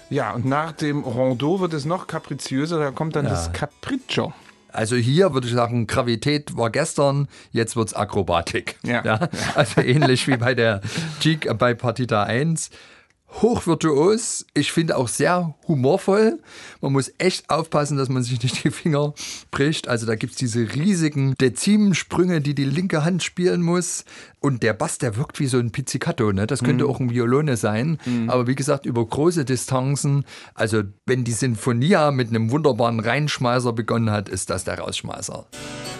Ja, und nach dem Rondeau wird es noch kapriziöser, da kommt dann das Capriccio. Also hier würde ich sagen, Gravität war gestern, jetzt wird es Akrobatik. Ja. Also ähnlich wie bei der Gigue bei Partita 1. Hochvirtuos, ich finde auch sehr humorvoll. Man muss echt aufpassen, dass man sich nicht die Finger bricht. Also da gibt es diese riesigen Dezimensprünge, die linke Hand spielen muss. Und der Bass, der wirkt wie so ein Pizzicato. Ne? Das könnte auch ein Violone sein. Aber wie gesagt, über große Distanzen. Also wenn die Sinfonia mit einem wunderbaren Reinschmeißer begonnen hat, ist das der Rausschmeißer.